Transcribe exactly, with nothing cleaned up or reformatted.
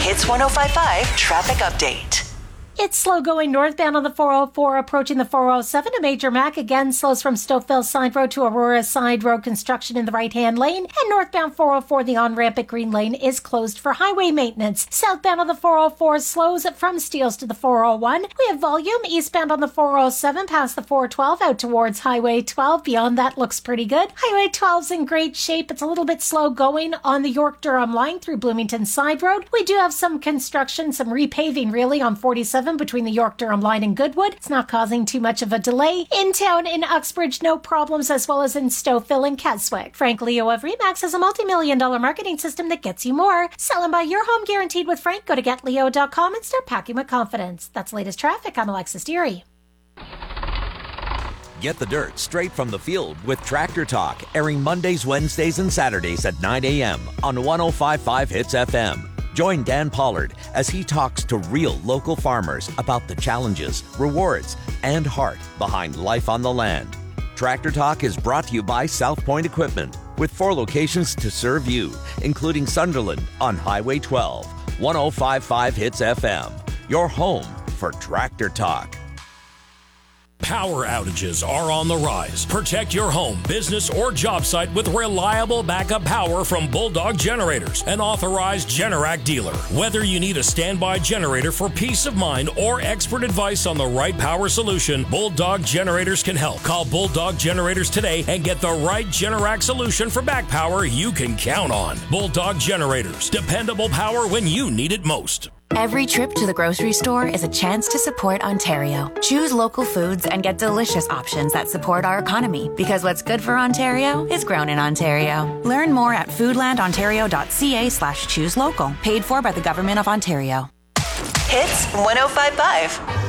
Hits one oh five point five traffic update. It's slow going northbound on the four oh four, approaching the four oh seven. A major Mac again slows from Stouffville Side Road to Aurora Side Road construction in the right-hand lane. And northbound four oh four, the on-ramp at Green Lane is closed for highway maintenance. Southbound on the four oh four slows from Steeles to the four oh one. We have volume eastbound on the four oh seven past the four twelve out towards Highway twelve. Beyond that looks pretty good. Highway twelve's in great shape. It's a little bit slow going on the York-Durham line through Bloomington Side Road. We do have some construction, some repaving really on forty-seven between the York-Durham line and Goodwood. It's not causing too much of a delay. In town in Uxbridge, no problems, as well as in Stouffville and Keswick. Frank Leo of Remax has a multi-million dollar marketing system that gets you more. Sell and buy your home guaranteed with Frank. Go to get leo dot com and start packing with confidence. That's latest traffic. I'm Alexis Deary. Get the dirt straight from the field with Tractor Talk, airing Mondays, Wednesdays, and Saturdays at nine a.m. on one oh five point five Hits F M. Join Dan Pollard as he talks to real local farmers about the challenges, rewards, and heart behind life on the land. Tractor Talk is brought to you by South Point Equipment, with four locations to serve you, including Sunderland on Highway twelve. one oh five point five Hits F M, your home for Tractor Talk. Power outages are on the rise. Protect your home, business, or job site with reliable backup power from Bulldog Generators, an authorized Generac dealer. Whether you need a standby generator for peace of mind or expert advice on the right power solution, Bulldog Generators can help. Call Bulldog Generators today and get the right Generac solution for back power you can count on. Bulldog Generators, dependable power when you need it most. Every trip to the grocery store is a chance to support Ontario. Choose local foods and get delicious options that support our economy, because what's good for Ontario is grown in Ontario. Learn more at foodlandontario.ca slash choose local. Paid for by the Government of Ontario. Hits one oh five point five.